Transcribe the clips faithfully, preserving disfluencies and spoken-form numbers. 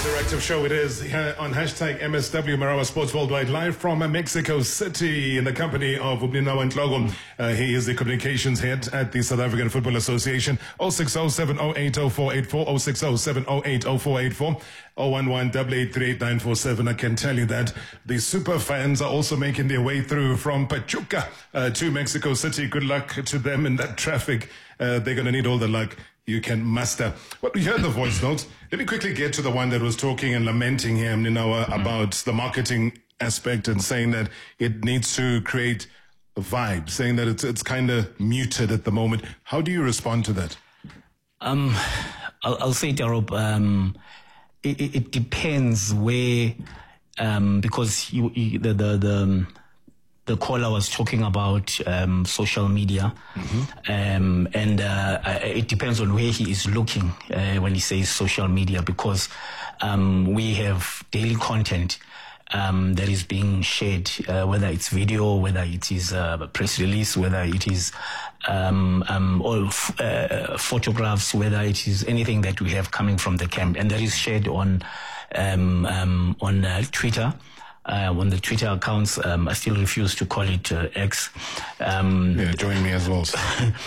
Interactive show it is here on hashtag M S W Marawa Sports Worldwide, live from Mexico City in the company of Ubninawa Ndlogo. Uh, he is the communications head at the South African Football Association. oh six oh seven oh eight oh four eight four, oh six oh seven oh eight oh four eight four, oh one one eight eight three eight nine four seven. I can tell you that the super fans are also making their way through from Pachuca uh, to Mexico City. Good luck to them in that traffic. Uh, they're going to need all the luck you can muster. Well, we heard the voice notes. Let me quickly get to the one that was talking and lamenting him, you know, uh, about the marketing aspect and saying that it needs to create a vibe, saying that it's it's kind of muted at the moment. How do you respond to that? Um, I'll, I'll say, Darob, um, it, it depends where, um, because you, you the the the. The caller was talking about um, social media, mm-hmm. um, and uh, it depends on where he is looking uh, when he says social media, because um, we have daily content um, that is being shared, uh, whether it's video, whether it is a press release, whether it is um, um, all f- uh, photographs, whether it is anything that we have coming from the camp, and that is shared on um, um, on uh, Twitter. Uh, on the Twitter accounts, um, I still refuse to call it uh, X. Um, yeah, join me as well.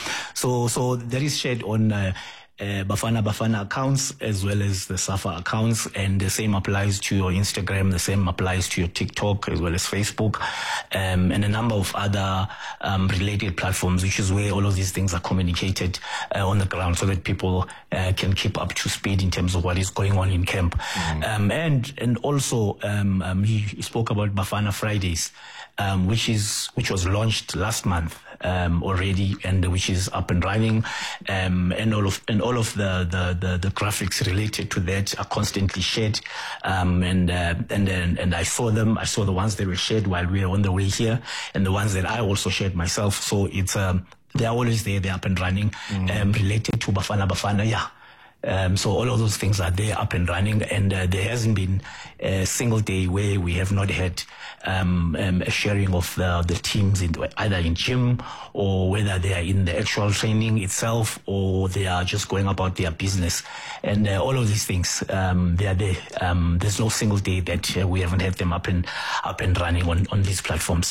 so, so that is shared on uh, uh, Bafana Bafana accounts as well as the SAFA accounts, and the same applies to your Instagram, the same applies to your TikTok as well as Facebook, um, and a number of other um, related platforms, which is where all of these things are communicated uh, on the ground, so that people uh, can keep up to speed in terms of what is going on in camp. Mm. Um, and and also, um, um, he, he spoke about Bafana Fridays, um, which is which was launched last month um, already, and which is up and running, um, and all of and all of the, the, the, the graphics related to that are constantly shared, um, and uh, and and and I saw them. I saw the ones that were shared while we were on the way here, and the ones that I also shared myself. So it's um, they're always there. They're up and running, mm. um, related to Bafana Bafana. Yeah. Um, so all of those things are there, up and running, and uh, there hasn't been a single day where we have not had um, um, a sharing of the, the teams in, either in gym, or whether they are in the actual training itself, or they are just going about their business. And uh, all of these things, um, they are there. Um, there's no single day that uh, we haven't had them up and up and running on, on these platforms.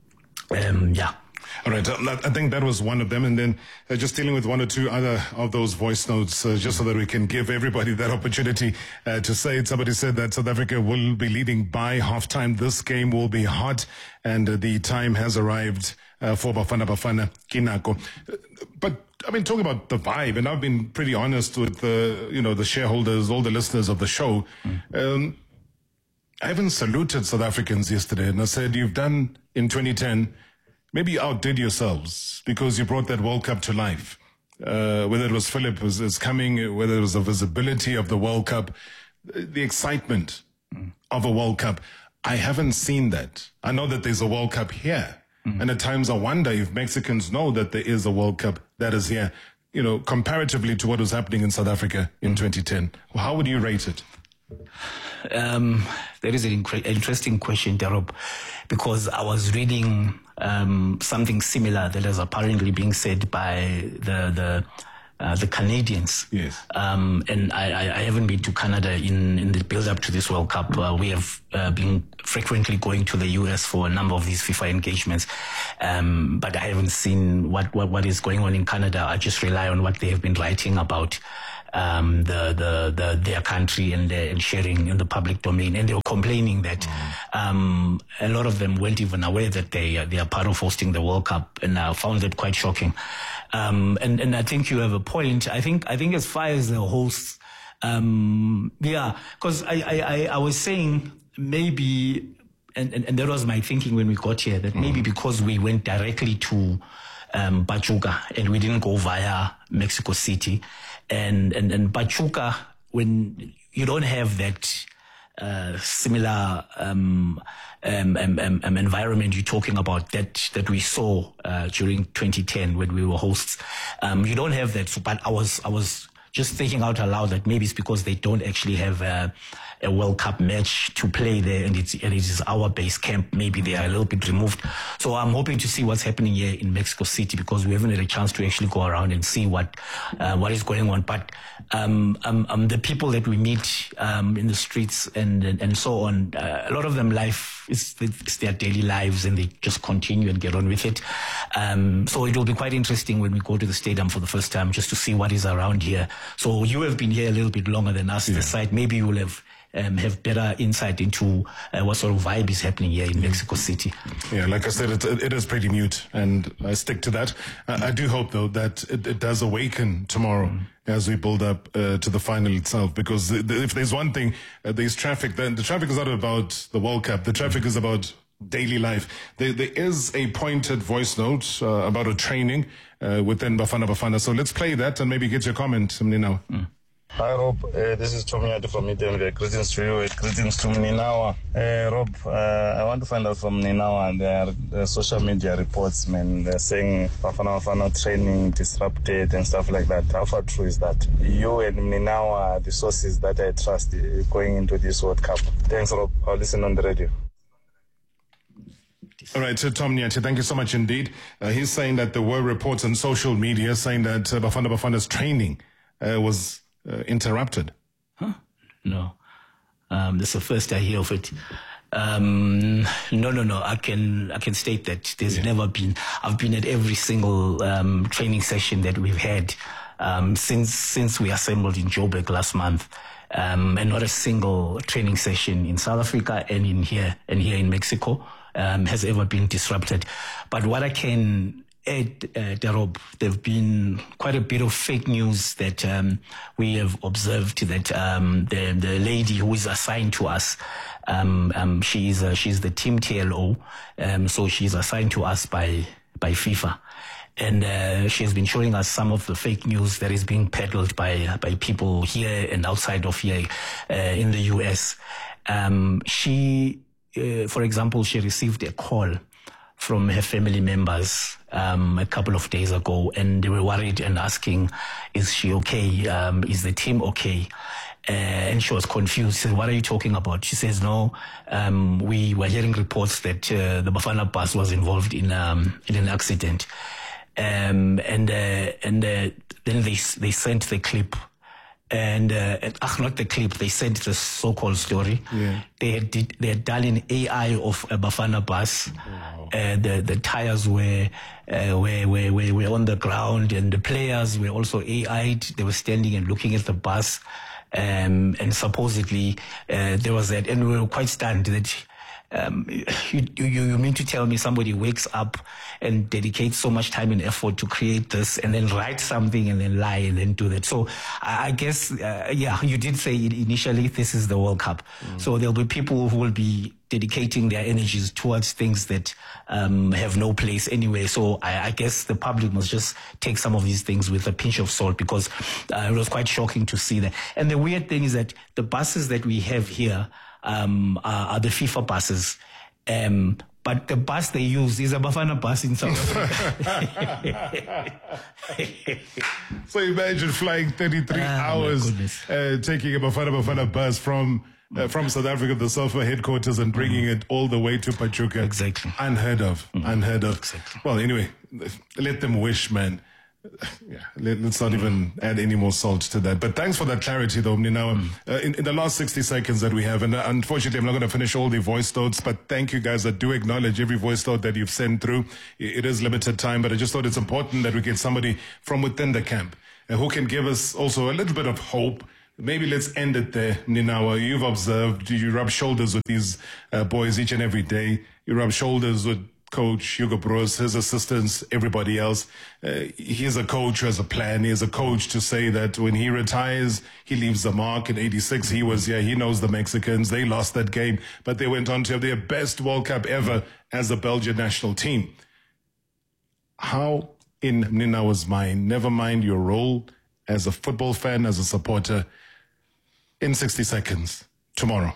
Um, yeah. All right, I think that was one of them. And then uh, just dealing with one or two other of those voice notes, uh, just so that we can give everybody that opportunity uh, to say it. Somebody said that South Africa will be leading by halftime. This game will be hot, and uh, the time has arrived uh, for Bafana Bafana Kinako. Uh, but I mean, talking about the vibe, and I've been pretty honest with the, you know, the shareholders, all the listeners of the show. Mm. Um, I haven't saluted South Africans yesterday, and I said, you've done in twenty ten, maybe you outdid yourselves because you brought that World Cup to life. Uh, whether it was Philip was, was coming, whether it was the visibility of the World Cup, the excitement mm. of a World Cup. I haven't seen that. I know that there's a World Cup here. Mm. And at times I wonder if Mexicans know that there is a World Cup that is here, you know, comparatively to what was happening in South Africa in mm. twenty ten. Well, how would you rate it? Um, that is an incre- interesting question, Darob, because I was reading um, something similar that is apparently being said by the the uh, the Canadians. Yes. Um, and I, I haven't been to Canada in, in the build-up to this World Cup. Uh, we have uh, been frequently going to the U S for a number of these FIFA engagements, um, but I haven't seen what, what, what is going on in Canada. I just rely on what they have been writing about Um, the, the, the, their country and, uh, and sharing in the public domain. And they were complaining that, mm. um, a lot of them weren't even aware that they, uh, they are part of hosting the World Cup. And I found that quite shocking. Um, and, and I think you have a point. I think, I think as far as the hosts, um, yeah, cause I, I, I, I was saying maybe, and, and, and that was my thinking when we got here, that mm. maybe because we went directly to, um, Pachuca and we didn't go via Mexico City. And, and, and Pachuca, when you don't have that uh, similar um, um, um, um, environment you're talking about that that we saw uh, during twenty ten when we were hosts, um, you don't have that. So, but I was I was just thinking out aloud that maybe it's because they don't actually have a, a World Cup match to play there, and it's and it is our base camp. Maybe they are a little bit removed. So I'm hoping to see what's happening here in Mexico City, because we haven't had a chance to actually go around and see what uh, what is going on. But um, um, um, the people that we meet um, in the streets and and, and so on, uh, a lot of them life is it's their daily lives, and they just continue and get on with it. Um, so it will be quite interesting when we go to the stadium for the first time, just to see what is around here. So you have been here a little bit longer than us, yeah. The site. Maybe you will have um, have better insight into uh, what sort of vibe is happening here in Mexico City. Yeah, like I said, it, it is pretty mute, and I stick to that. I, I do hope, though, that it, it does awaken tomorrow mm. as we build up uh, to the final itself, because the, the, if there's one thing, uh, there's traffic, then the traffic is not about the World Cup. The traffic mm. is about daily life. There, there is a pointed voice note uh, about a training uh, within Bafana Bafana. So let's play that and maybe get your comment, Mninawa. Mm. Hi Rob, uh, this is Tomiati from Itembe. Greetings to you, greetings to Mninawa. Uh, Rob, uh, I want to find out from Mninawa, there are uh, social media reports, man, they're saying Bafana Bafana training disrupted and stuff like that. How far true is that? You and Mninawa are the sources that I trust uh, going into this World Cup. Thanks Rob, I'll listen on the radio. All right, so Tom Nyati, thank you so much indeed. Uh, he's saying that there were reports on social media saying that uh, Bafana Bafana's training uh, was uh, interrupted. Huh? No. Um, this is the first I hear of it. Um, no, no, no. I can I can state that there's yeah. never been. I've been at every single um, training session that we've had um, since since we assembled in Joburg last month. Um, and not a single training session in South Africa and in here and here in Mexico Um, has ever been disrupted. But what I can add, uh, Darob, there have been quite a bit of fake news that um, we have observed, that um, the, the lady who is assigned to us, um, um, she is, uh, she's the team T L O, um, so she's assigned to us by, by FIFA. And uh, she has been showing us some of the fake news that is being peddled by by people here and outside of here uh, in the U S. Um, she... Uh, for example, she received a call from her family members um, a couple of days ago, and they were worried and asking, is she okay? Um, is the team okay? Uh, and she was confused. She said, what are you talking about? She says, no, um, we were hearing reports that uh, the Bafana bus was involved in um, in an accident. Um, and uh, and uh, then they they sent the clip. And, uh, and uh, not the clip, they sent the so-called story. Yeah. They had did, they had done an A I of a Bafana bus. Wow. Uh, the the tires were, uh, were were were were on the ground, and the players were also A I'd. They were standing and looking at the bus, um, and supposedly uh, there was that, and we were quite stunned that. Um, you, you, you mean to tell me somebody wakes up and dedicates so much time and effort to create this, and then write something and then lie and then do that? So I, I guess, uh, yeah, you did say it initially, this is the World Cup. Mm. So there'll be people who will be dedicating their energies towards things that um, have no place anyway. So I, I guess the public must just take some of these things with a pinch of salt, because uh, it was quite shocking to see that. And the weird thing is that the buses that we have here Um, are, are the FIFA buses, um, but the bus they use is a Bafana bus in South Africa. So imagine flying thirty-three oh, hours, uh, taking a Bafana Bafana bus from uh, from South Africa, the SAFA headquarters, and bringing mm. it all the way to Pachuca. Exactly. Unheard of. Mm. Unheard of. Exactly. Well, anyway, let them wish, man. Yeah, let, let's not even add any more salt to that. But thanks for that clarity, though, Mninawa. Mm. Uh, in, in the last sixty seconds that we have, and uh, unfortunately, I'm not going to finish all the voice notes, but thank you guys. I do acknowledge every voice note that you've sent through. It, it is limited time, but I just thought it's important that we get somebody from within the camp uh, who can give us also a little bit of hope. Maybe let's end it there, Mninawa. You've observed, you rub shoulders with these uh, boys each and every day. You rub shoulders with Coach Hugo Broos, his assistants, everybody else. Uh, he's a coach who has a plan. He is a coach to say that when he retires, he leaves the mark. In eighty-six, he was, yeah, he knows the Mexicans. They lost that game, but they went on to have their best World Cup ever as the Belgian national team. How, in Mninawa's mind, never mind your role as a football fan, as a supporter, in sixty seconds, tomorrow?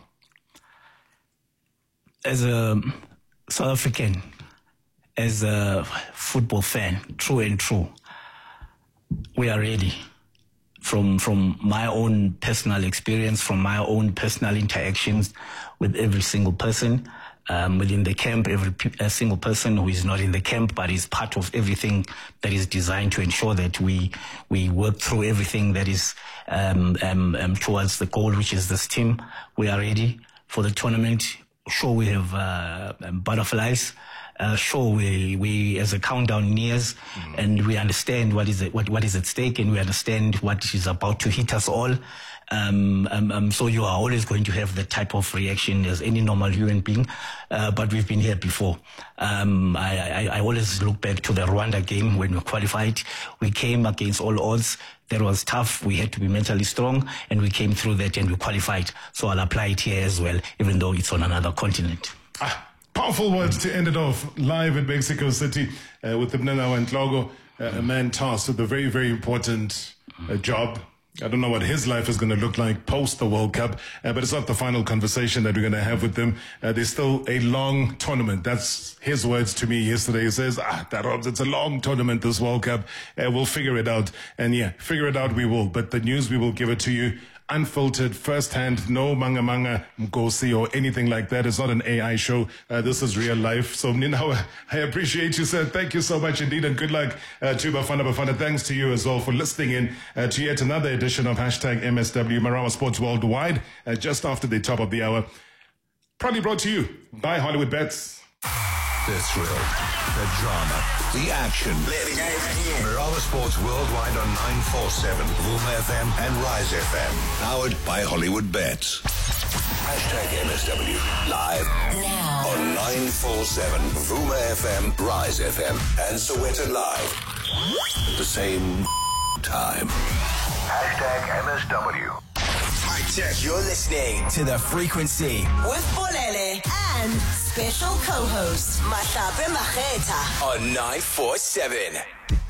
As a South African, as a football fan, true and true, we are ready. from from my own personal experience, from my own personal interactions with every single person um, within the camp, every a single person who is not in the camp but is part of everything that is designed to ensure that we we work through everything that is um, um, um, towards the goal, which is this team. We are ready for the tournament. Sure, we have uh, butterflies. Uh, sure, we, we as a countdown nears, mm. and we understand what is it, what, what is at stake, and we understand what is about to hit us all. Um, um, um, so you are always going to have that type of reaction as any normal human being, uh, but we've been here before. Um, I, I, I always look back to the Rwanda game when we qualified. We came against all odds. That was tough. We had to be mentally strong, and we came through that and we qualified. So I'll apply it here as well, even though it's on another continent. Ah. Powerful words to end it off live in Mexico City uh, with Ninawa Ndlogo, uh, a man tasked with a very, very important uh, job. I don't know what his life is going to look like post the World Cup, uh, but it's not the final conversation that we're going to have with them. Uh, there's still a long tournament. That's his words to me yesterday. He says, ah, that it's a long tournament, this World Cup. Uh, we'll figure it out. And yeah, figure it out we will. But the news, we will give it to you unfiltered, firsthand, no manga manga mgosi or anything like that. It's not an A I show. Uh, this is real life. So Ninawa, I appreciate you, sir. Thank you so much indeed, and good luck uh, to Bafana Bafana. Thanks to you as well for listening in uh, to yet another edition of hashtag M S W Marawa Sports Worldwide, uh, just after the top of the hour. Proudly brought to you by Hollywood Bets. The thrill, the drama, the action. Marawa Sports Worldwide on nine forty-seven, Vuma F M and Rise F M. Powered by Hollywood Bets. Hashtag M S W. Live now on nine forty-seven, Vuma F M, Rise F M, and Soweto Live. At the same time. Hashtag M S W. You're listening to The Frequency with Bolele and special co-host Mahlape Mageta on nine forty-seven.